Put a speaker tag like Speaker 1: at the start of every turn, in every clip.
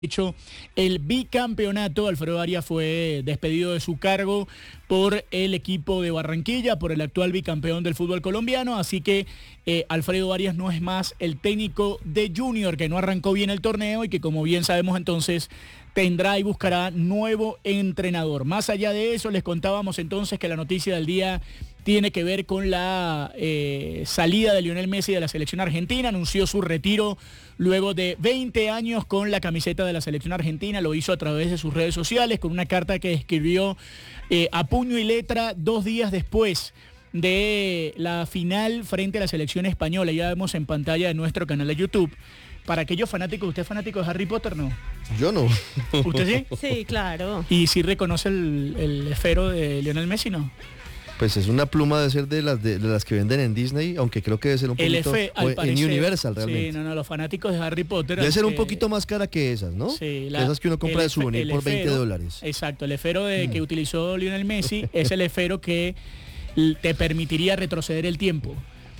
Speaker 1: hecho el bicampeonato. Alfredo Arias fue despedido de su cargo por el equipo de Barranquilla, por el actual bicampeón del fútbol colombiano, así que Alfredo Arias no es más el técnico de Junior, que no arrancó bien el torneo y que, como bien sabemos, entonces tendrá y buscará nuevo entrenador. Más allá de eso, les contábamos entonces que la noticia del día tiene que ver con la salida de Lionel Messi de la selección argentina. Anunció su retiro luego de 20 años con la camiseta de la selección argentina. Lo hizo a través de sus redes sociales con una carta que escribió a puño y letra 2 días después de la final frente a la selección española. Ya vemos en pantalla de nuestro canal de YouTube. Para aquellos fanáticos, ¿usted es fanático de Harry Potter, no?
Speaker 2: Yo no.
Speaker 1: ¿Usted sí?
Speaker 3: Sí, claro.
Speaker 1: ¿Y si reconoce el esfero de Lionel Messi, no?
Speaker 2: Pues es una pluma de ser de las que venden en Disney, aunque creo que debe ser un poquito en Universal realmente.
Speaker 1: Sí, no, los fanáticos de Harry Potter.
Speaker 2: Debe ser un poquito más cara que esas, ¿no?
Speaker 1: Sí,
Speaker 2: esas que uno compra de souvenir por $20.
Speaker 1: Exacto, el esfero que utilizó Lionel Messi es el esfero que te permitiría retroceder el tiempo.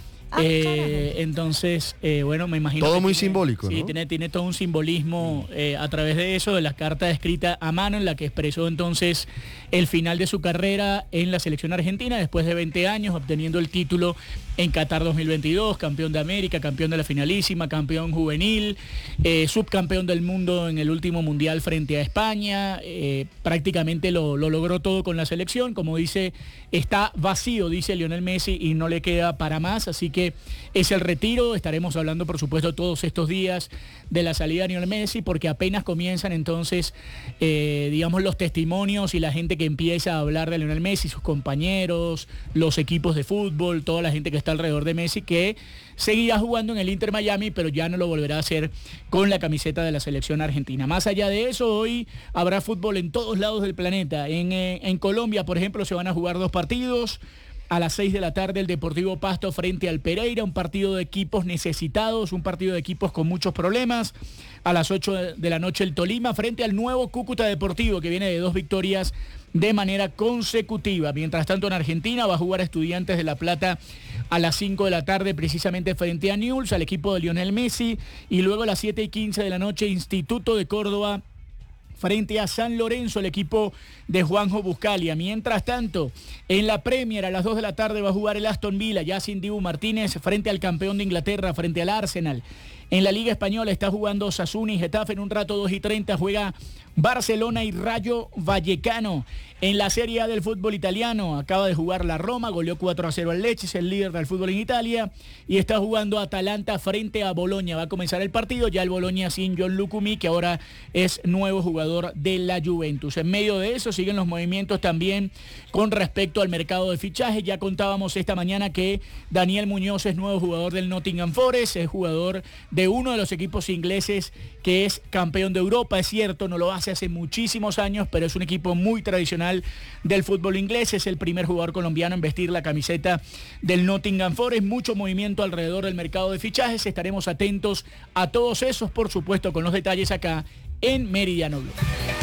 Speaker 1: Entonces, bueno, me imagino
Speaker 2: todo
Speaker 1: que
Speaker 2: muy simbólico,
Speaker 1: sí,
Speaker 2: ¿no?
Speaker 1: tiene todo un simbolismo a través de eso, de la carta escrita a mano en la que expresó entonces el final de su carrera en la selección argentina después de 20 años, obteniendo el título en Qatar 2022, campeón de América, campeón de la finalísima, campeón juvenil, subcampeón del mundo en el último mundial frente a España. Prácticamente lo logró todo con la selección. Como dice, está vacío, dice Lionel Messi, y no le queda para más, así que es el retiro. Estaremos hablando, por supuesto, todos estos días de la salida de Lionel Messi, porque apenas comienzan entonces, digamos, los testimonios y la gente que empieza a hablar de Lionel Messi, sus compañeros, los equipos de fútbol, toda la gente que está alrededor de Messi, que seguirá jugando en el Inter Miami, pero ya no lo volverá a hacer con la camiseta de la selección argentina. Más allá de eso, hoy habrá fútbol en todos lados del planeta. En Colombia, por ejemplo, se van a jugar 2 partidos. A las 6 de la tarde el Deportivo Pasto frente al Pereira, un partido de equipos necesitados, un partido de equipos con muchos problemas. A las 8 de la noche el Tolima frente al nuevo Cúcuta Deportivo, que viene de 2 victorias de manera consecutiva. Mientras tanto, en Argentina va a jugar Estudiantes de La Plata a las 5 de la tarde, precisamente frente a Newell's, al equipo de Lionel Messi. Y luego a las 7:15 de la noche, Instituto de Córdoba frente a San Lorenzo, el equipo de Juanjo Buscalia. Mientras tanto, en la Premier a las 2 de la tarde va a jugar el Aston Villa, ya sin Dibu Martínez, frente al campeón de Inglaterra, frente al Arsenal. En la Liga Española está jugando Osasuna y Getafe. En un rato, 2:30, juega Barcelona y Rayo Vallecano. En la Serie A del fútbol italiano acaba de jugar la Roma, goleó 4-0 al Lecce, es el líder del fútbol en Italia, y está jugando Atalanta frente a Boloña. Va a comenzar el partido, ya el Boloña sin Gianluca Mí, que ahora es nuevo jugador de la Juventus. En medio de eso siguen los movimientos también con respecto al mercado de fichajes. Ya contábamos esta mañana que Daniel Muñoz es nuevo jugador del Nottingham Forest, es jugador de uno de los equipos ingleses que es campeón de Europa. Es cierto, no lo hace muchísimos años, pero es un equipo muy tradicional del fútbol inglés. Es el primer jugador colombiano en vestir la camiseta del Nottingham Forest. Mucho movimiento alrededor del mercado de fichajes. Estaremos atentos a todos esos, por supuesto, con los detalles acá en Meridiano Blue.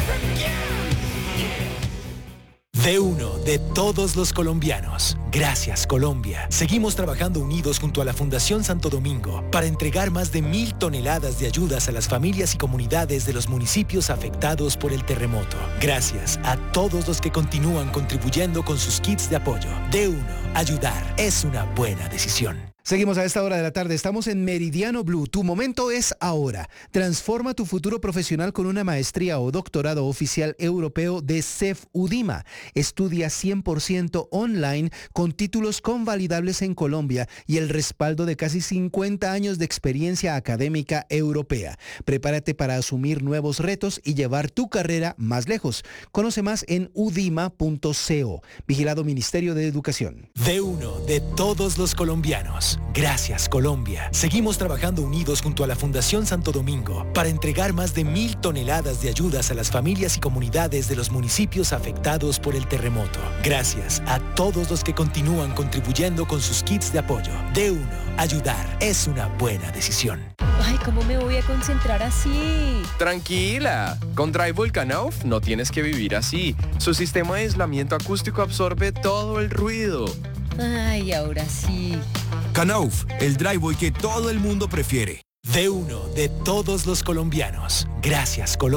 Speaker 4: De uno de todos los colombianos. Gracias, Colombia. Seguimos trabajando unidos junto a la Fundación Santo Domingo para entregar más de 1,000 toneladas de ayudas a las familias y comunidades de los municipios afectados por el terremoto. Gracias a todos los que continúan contribuyendo con sus kits de apoyo. De uno, ayudar es una buena decisión.
Speaker 5: Seguimos a esta hora de la tarde, estamos en Meridiano Blue, tu momento es ahora. Transforma tu futuro profesional con una maestría o doctorado oficial europeo de CEF UDIMA. Estudia 100% online con títulos convalidables en Colombia y el respaldo de casi 50 años de experiencia académica europea. Prepárate para asumir nuevos retos y llevar tu carrera más lejos. Conoce más en udima.co. Vigilado Ministerio de Educación.
Speaker 4: De uno de todos los colombianos. Gracias, Colombia. Seguimos trabajando unidos junto a la Fundación Santo Domingo para entregar más de 1,000 toneladas de ayudas a las familias y comunidades de los municipios afectados por el terremoto. Gracias a todos los que continúan contribuyendo con sus kits de apoyo. De uno, ayudar es una buena decisión.
Speaker 3: Ay, ¿cómo me voy a concentrar así?
Speaker 6: Tranquila, con Drywall Knauf no tienes que vivir así. Su sistema de aislamiento acústico absorbe todo el ruido.
Speaker 3: Ay, ahora sí.
Speaker 7: Knauf, el driveway que todo el mundo prefiere.
Speaker 4: D1 de todos los colombianos. Gracias, Colombia.